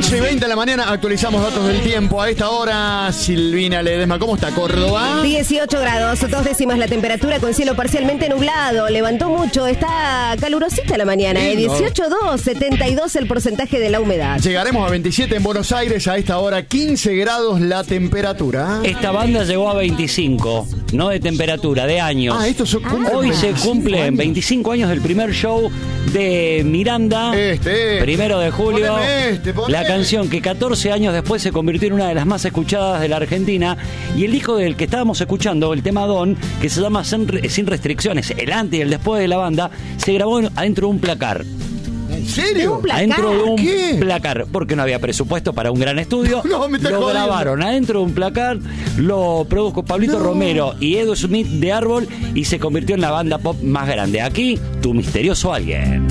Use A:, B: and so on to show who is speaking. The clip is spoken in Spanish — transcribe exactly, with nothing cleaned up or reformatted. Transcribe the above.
A: once y veinte de la mañana, actualizamos datos del tiempo. A esta hora, Silvina Ledesma, ¿cómo está Córdoba?
B: dieciocho grados, dos décimas la temperatura con cielo parcialmente nublado. Levantó mucho, está calurosita la mañana. Eh, dieciocho coma dos, setenta y dos el porcentaje de la humedad.
A: Llegaremos a veintisiete en Buenos Aires. A esta hora, quince grados la temperatura.
C: Esta banda llegó a veinticinco, no de temperatura, de años.
A: Ah, esto son,
C: ah, Hoy se cumplen
A: años.
C: veinticinco años del primer show de Miranda.
A: Este,
C: primero de julio.
A: Poneme este, poneme.
C: La canción que catorce años después se convirtió en una de las más escuchadas de la Argentina. Y el disco del que estábamos escuchando, el tema Don, que se llama Sin Restricciones, el antes y el después de la banda, se grabó adentro de un placar.
A: ¿En serio?
C: Adentro de un
A: ¿Qué?
C: placar, porque no había presupuesto para un gran estudio.
A: No, me está
C: lo
A: jodiendo.
C: grabaron adentro de un placar, lo produjo Pablito
A: No.
C: Romero y Edu Smith de Árbol y se convirtió en la banda pop más grande. Aquí, Tu Misterioso Alguien.